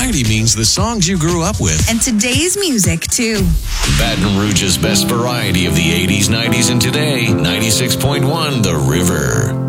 variety means the songs you grew up with. And today's music, too. Baton Rouge's best variety of the 80s, 90s, and today. 96.1 The River.